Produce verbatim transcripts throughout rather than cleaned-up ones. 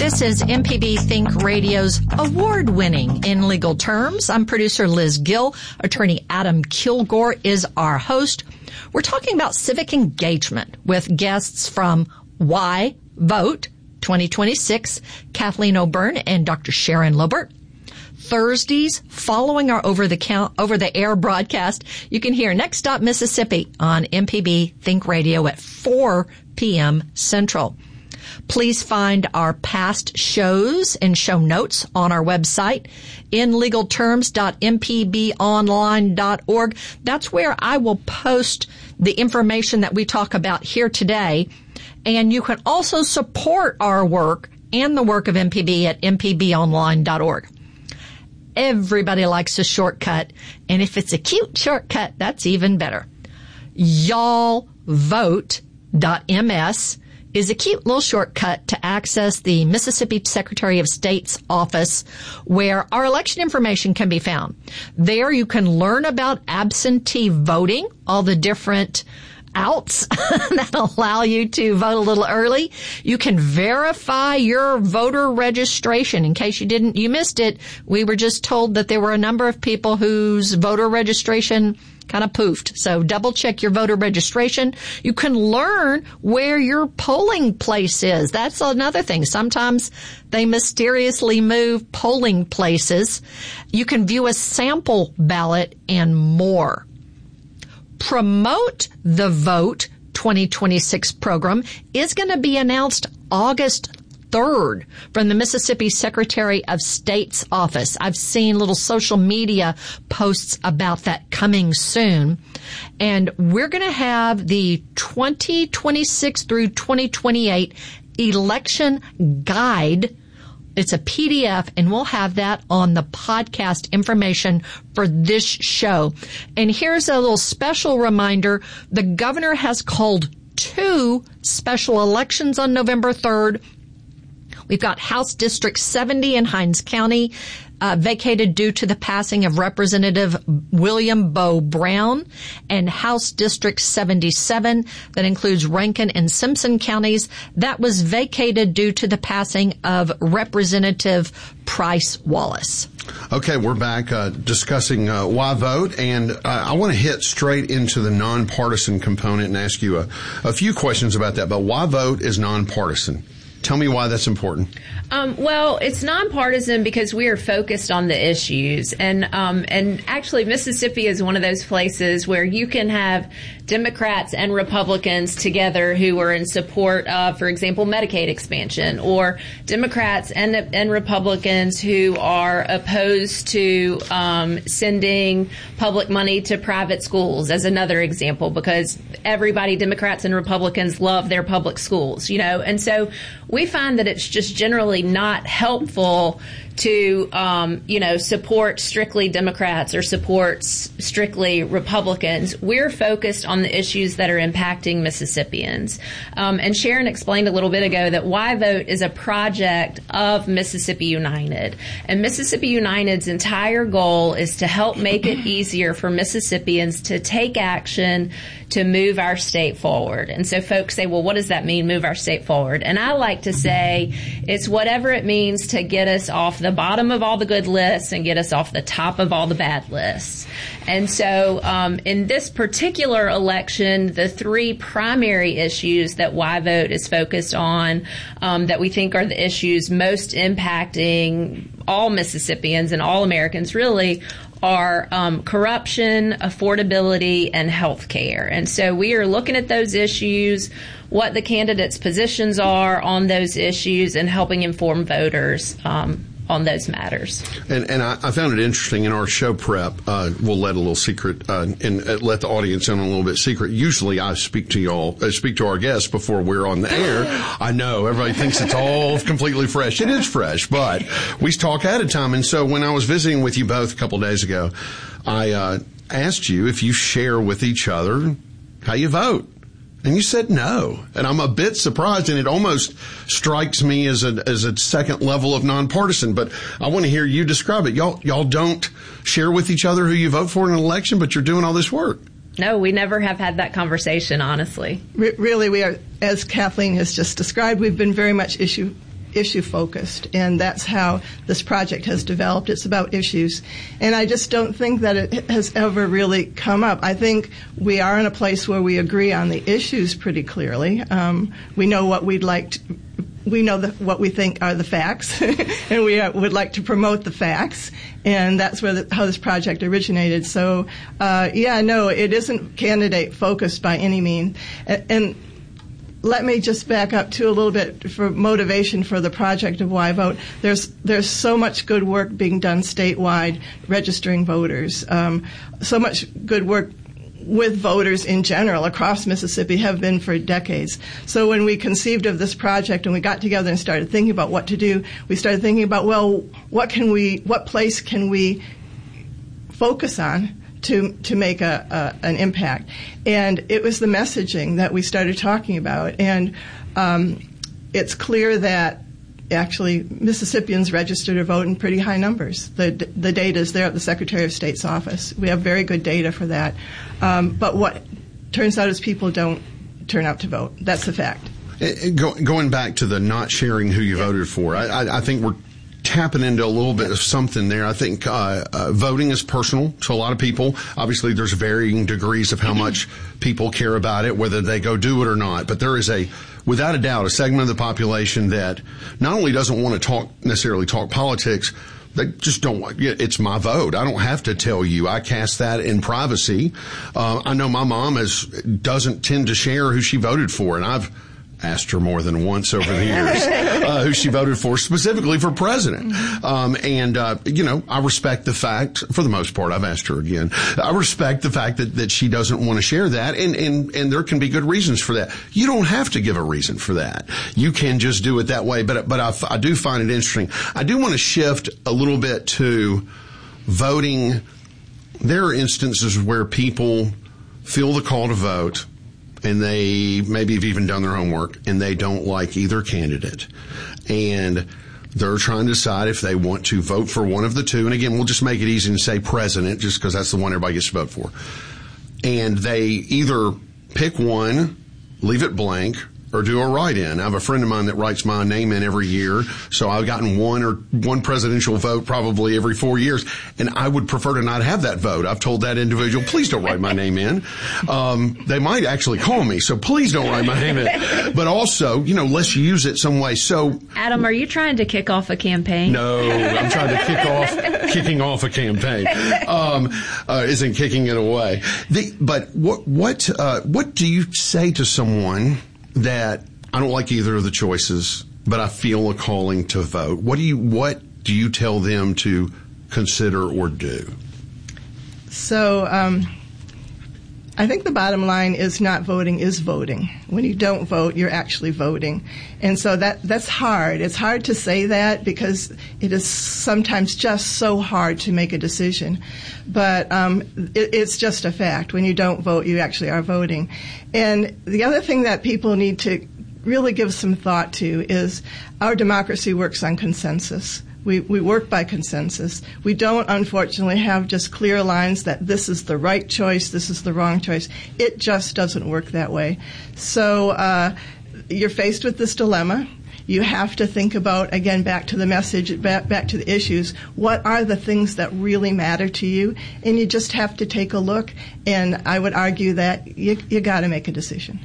This is M P B Think Radio's award-winning In Legal Terms. I'm producer Liz Gill. Attorney Adam Kilgore is our host. We're talking about civic engagement with guests from Why Vote twenty twenty-six, Kathleen O'Byrne and Doctor Sharon Lobert. Thursdays, following our over-the-count, over-the-air broadcast, you can hear Next Stop Mississippi on M P B Think Radio at four p.m. Central. Please find our past shows and show notes on our website, in legal terms dot m p b online dot org. That's where I will post the information that we talk about here today. And you can also support our work and the work of M P B at m p b online dot org. Everybody likes a shortcut, and if it's a cute shortcut, that's even better. y'all vote dot m s is a cute little shortcut to access the Mississippi Secretary of State's office where our election information can be found. There you can learn about absentee voting, all the different outs that allow you to vote a little early. You can verify your voter registration. In case you didn't, you missed it, we were just told that there were a number of people whose voter registration kind of poofed. So double check your voter registration. You can learn where your polling place is. That's another thing. Sometimes they mysteriously move polling places. You can view a sample ballot and more. Promote the Vote twenty twenty-six program is going to be announced August third from the Mississippi Secretary of State's office. I've seen little social media posts about that coming soon. And we're going to have the twenty twenty-six through twenty twenty-eight election guide. It's a P D F, and we'll have that on the podcast information for this show. And here's a little special reminder. The governor has called two special elections on November third. We've got House District seventy in Hinds County, uh, vacated due to the passing of Representative William Bowe Brown, and House District seventy-seven, that includes Rankin and Simpson counties, that was vacated due to the passing of Representative Price Wallace. Okay, we're back uh, discussing uh, Why Vote, and uh, I want to hit straight into the nonpartisan component and ask you a, a few questions about that. But Why Vote is nonpartisan. Tell me why that's important. Um, well, it's nonpartisan because we are focused on the issues. And um, and actually, Mississippi is one of those places where you can have Democrats and Republicans together who are in support of, for example, Medicaid expansion, or Democrats and and Republicans who are opposed to um, sending public money to private schools, as another example, because everybody, Democrats and Republicans, love their public schools, you know. And so we find that it's just generally not helpful to, um, you know, support strictly Democrats or support s- strictly Republicans. We're focused on the issues that are impacting Mississippians. Um, and Sharon explained a little bit ago that Why Vote is a project of Mississippi United. And Mississippi United's entire goal is to help make it easier for Mississippians to take action to move our state forward. And so folks say, well, what does that mean, move our state forward? And I like to say it's whatever it means to get us off the bottom of all the good lists and get us off the top of all the bad lists. And so um, in this particular election, the three primary issues that Why Vote is focused on, um, that we think are the issues most impacting all Mississippians and all Americans really, are um, corruption, affordability, and health care. And so we are looking at those issues, what the candidates' positions are on those issues, and helping inform voters um, on those matters. And, and I, I found it interesting in our show prep. Uh, we'll let a little secret uh, and uh, let the audience in on a little bit secret. Usually, I speak to y'all, I speak to our guests before we're on the air. I know everybody thinks it's all completely fresh. It is fresh, but we talk ahead of time. And so, when I was visiting with you both a couple of days ago, I uh, asked you if you share with each other how you vote. And you said no. And I'm a bit surprised, and it almost strikes me as a as a second level of nonpartisan. But I want to hear you describe it. Y'all y'all don't share with each other who you vote for in an election, but you're doing all this work. No, we never have had that conversation, honestly. Re- really, we are, as Kathleen has just described, we've been very much issue issue focused, and that's how this project has developed. It's about issues, and I just don't think that it has ever really come up. I think we are in a place where we agree on the issues pretty clearly. Um, we know what we'd like to, we know the, what we think are the facts, and we uh, would like to promote the facts, and that's where the, how this project originated. So, uh, yeah, no, it isn't candidate focused by any means. And, and let me just back up to a little bit for motivation for the project of Why Vote. There's there's so much good work being done statewide, registering voters. Um, so much good work with voters in general across Mississippi have been for decades. So when we conceived of this project and we got together and started thinking about what to do, we started thinking about, well, what can we, what place can we focus on to to make a, a an impact? And it was the messaging that we started talking about. And um, it's clear that actually Mississippians register to vote in pretty high numbers. The the data is there at the Secretary of State's office. We have very good data for that. Um, but what turns out is people don't turn out to vote. That's a fact. Go, going back to the not sharing who you voted for, I, I, I think we're tapping into a little bit of something there. I think uh, uh, voting is personal to a lot of people. Obviously, there's varying degrees of how much people care about it, whether they go do it or not. But there is a, without a doubt, a segment of the population that not only doesn't want to talk necessarily talk politics, they just don't want, it's my vote. I don't have to tell you. I cast that in privacy. Uh, I know my mom is, doesn't tend to share who she voted for, and I've asked her more than once over the years uh, who she voted for, specifically for president. Um, and, uh, you know, I respect the fact, for the most part, I've asked her again, I respect the fact that, that she doesn't want to share that, and, and, and there can be good reasons for that. You don't have to give a reason for that. You can just do it that way, but, but I, I do find it interesting. I do want to shift a little bit to voting. There are instances where people feel the call to vote, and they maybe have even done their homework, and they don't like either candidate. And they're trying to decide if they want to vote for one of the two. And again, we'll just make it easy and say president, just because that's the one everybody gets to vote for. And they either pick one, leave it blank, or do a write-in. I have a friend of mine that writes my name in every year, so I've gotten one or one presidential vote probably every four years, and I would prefer to not have that vote. I've told that individual, please don't write my name in. Um, they might actually call me, so please don't write my name in. But also, you know, let's use it some way. So, Adam, are you trying to kick off a campaign? No, I'm trying to kick off kicking off a campaign. Um, uh, isn't kicking it away. The, but what what uh, what do you say to someone that I don't like either of the choices, but I feel a calling to vote? What do you what do you tell them to consider or do? So um, I think the bottom line is not voting is voting. When you don't vote, you're actually voting. And so that that's hard. It's hard to say that because it is sometimes just so hard to make a decision. But um, it, it's just a fact. When you don't vote, you actually are voting. And the other thing that people need to really give some thought to is our democracy works on consensus. We we work by consensus. We don't, unfortunately, have just clear lines that this is the right choice, this is the wrong choice. It just doesn't work that way. So uh, you're faced with this dilemma. You have to think about, again, back to the message, back, back to the issues. What are the things that really matter to you? And you just have to take a look. And I would argue that you, you got to make a decision.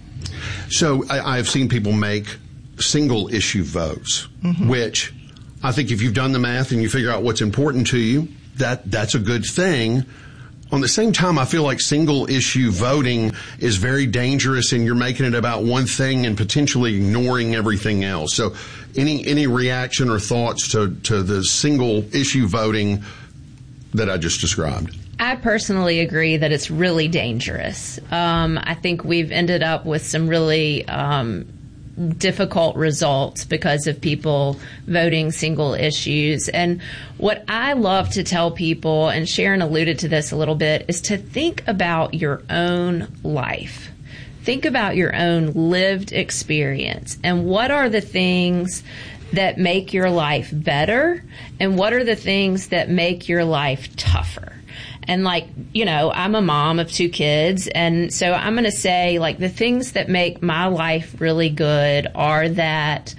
So I, I've seen people make single issue votes, mm-hmm. which I think if you've done the math and you figure out what's important to you, that that's a good thing. On the same time, I feel like single issue voting is very dangerous, and you're making it about one thing and potentially ignoring everything else. So any any reaction or thoughts to, to the single issue voting that I just described? I personally agree that it's really dangerous. Um, I think we've ended up with some really um, difficult results because of people voting single issues. And what I love to tell people, and Sharon alluded to this a little bit, is to think about your own life. Think about your own lived experience and what are the things that make your life better and what are the things that make your life tougher. And like, you know, I'm a mom of two kids, and so I'm going to say, like, the things that make my life really good are that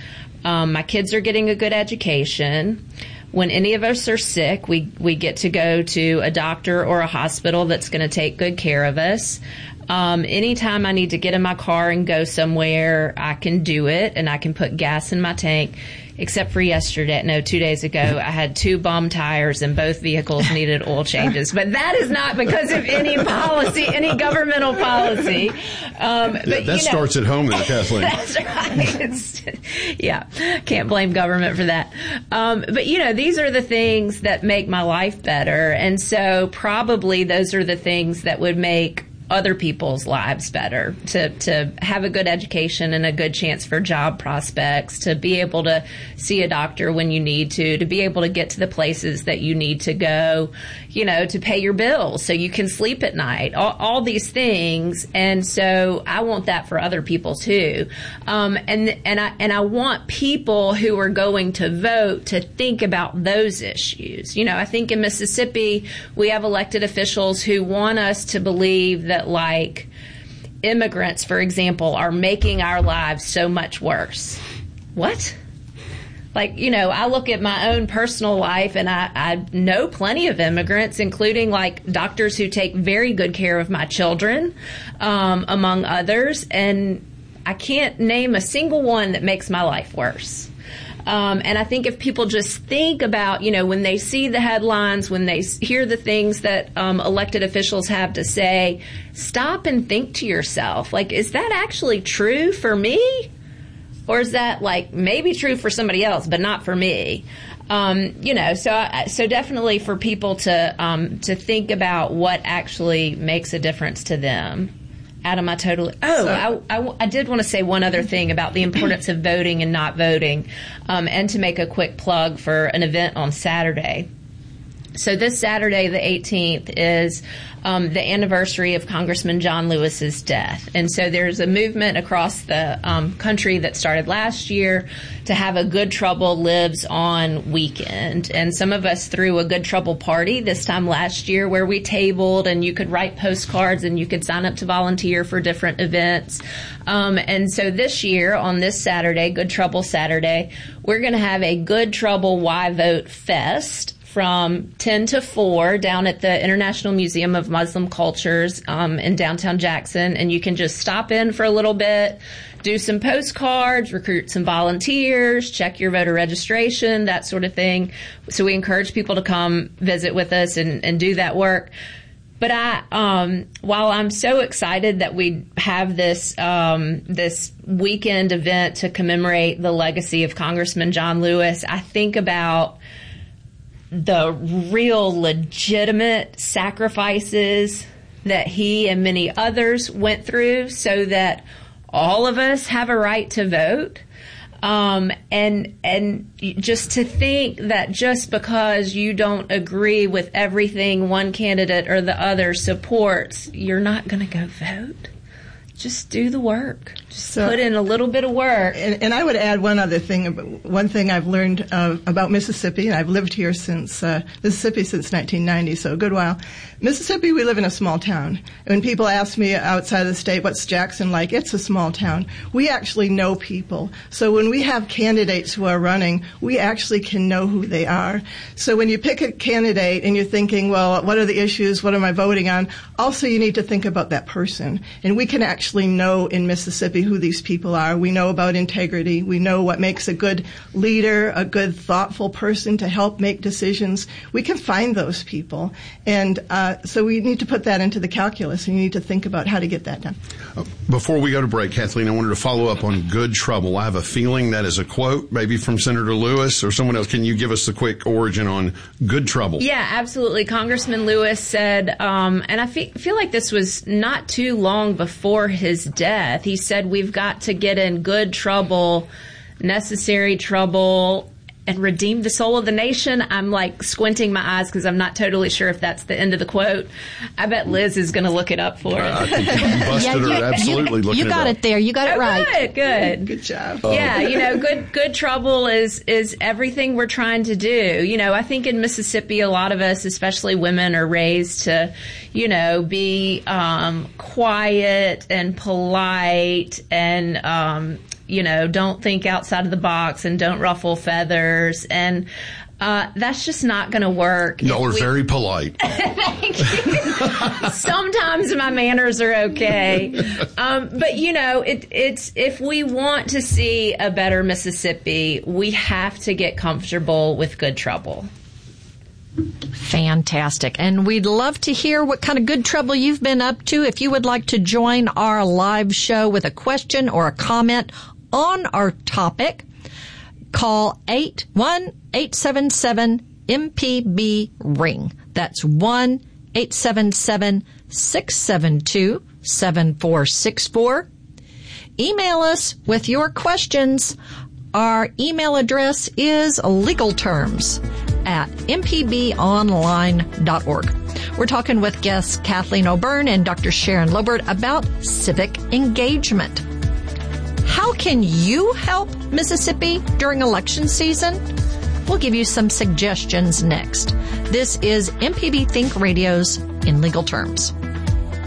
Um, my kids are getting a good education. When any of us are sick, we, we get to go to a doctor or a hospital that's going to take good care of us. Um, anytime I need to get in my car and go somewhere, I can do it, and I can put gas in my tank. Except for yesterday, no, two days ago, I had two bum tires and both vehicles needed oil changes. But that is not because of any policy, any governmental policy. Um, yeah, but, that you know, starts at home there, Kathleen. That's right. It's, yeah, can't blame government for that. Um, but, you know, these are the things that make my life better. And so probably those are the things that would make other people's lives better, to, to have a good education and a good chance for job prospects, to be able to see a doctor when you need to, to be able to get to the places that you need to go, you know, to pay your bills so you can sleep at night, all, all these things. And so I want that for other people too. Um, and, and I, and I want people who are going to vote to think about those issues. You know, I think in Mississippi, we have elected officials who want us to believe that, like, immigrants, for example, are making our lives so much worse. What? Like, you know, I look at my own personal life, and I, I know plenty of immigrants, including, like, doctors who take very good care of my children, um, among others, and I can't name a single one that makes my life worse. Um, and I think if people just think about, you know, when they see the headlines, when they hear the things that um, elected officials have to say, stop and think to yourself, like, is that actually true for me? Or is that, like, maybe true for somebody else, but not for me? Um, you know, so I, so definitely for people to um, to think about what actually makes a difference to them. Adam, I totally. Oh, so, I, I, I did want to say one other thing about the importance of voting and not voting, um, and to make a quick plug for an event on Saturday. So this Saturday, the eighteenth, is um, the anniversary of Congressman John Lewis's death. And so there's a movement across the um, country that started last year to have a Good Trouble Lives On weekend. And some of us threw a Good Trouble party this time last year where we tabled, and you could write postcards and you could sign up to volunteer for different events. Um, and so this year, on this Saturday, Good Trouble Saturday, we're going to have a Good Trouble Why Vote Fest from ten to four down at the International Museum of Muslim Cultures um, in downtown Jackson. And you can just stop in for a little bit, do some postcards, recruit some volunteers, check your voter registration, that sort of thing. So we encourage people to come visit with us and, and do that work. But I, um, while I'm so excited that we have this um, this weekend event to commemorate the legacy of Congressman John Lewis, I think about the real legitimate sacrifices that he and many others went through so that all of us have a right to vote. Um, and, and just to think that just because you don't agree with everything one candidate or the other supports, you're not going to go vote. Just do the work. Just so, put in a little bit of work. And, and I would add one other thing. One thing I've learned uh, about Mississippi, and I've lived here since uh, Mississippi since nineteen ninety, so a good while. Mississippi, we live in a small town. When people ask me outside of the state, what's Jackson like? It's a small town. We actually know people. So when we have candidates who are running, we actually can know who they are. So when you pick a candidate and you're thinking, well, what are the issues? What am I voting on? Also, you need to think about that person. And we can actually know in Mississippi who these people are. We know about integrity. We know what makes a good leader, a good, thoughtful person to help make decisions. We can find those people. And uh, so we need to put that into the calculus, and you need to think about how to get that done. Before we go to break, Kathleen, I wanted to follow up on Good Trouble. I have a feeling that is a quote, maybe from Senator Lewis or someone else. Can you give us the quick origin on Good Trouble? Yeah, absolutely. Congressman Lewis said, um, and I fe- feel like this was not too long before his death, he said, we've got to get in good trouble, necessary trouble, and redeem the soul of the nation. I'm like squinting my eyes because I'm not totally sure if that's the end of the quote. I bet Liz is going to look it up for us. I think you busted yeah, her absolutely you, looking you got it, it there. You got it oh, right. Good, good. Good job. Oh. Yeah, you know, good good trouble is is everything we're trying to do. You know, I think in Mississippi, a lot of us, especially women, are raised to, you know, be um, quiet and polite and um, you know, don't think outside of the box and don't ruffle feathers. And uh, that's just not going to work. Y'all are we, very polite. Thank you. Sometimes my manners are okay. Um, but, you know, it, it's if we want to see a better Mississippi, we have to get comfortable with good trouble. Fantastic. And we'd love to hear what kind of good trouble you've been up to. If you would like to join our live show with a question or a comment on our topic, call eight one eight seven seven M P B ring. That's one eight seven seven six seven two seven four six four. Email us with your questions. Our email address is legalterms at m p b online dot org. We're talking with guests Kathleen O'Byrne and Doctor Sharon Lobert about civic engagement. How can you help Mississippi during election season? We'll give you some suggestions next. This is M P B Think Radio's In Legal Terms.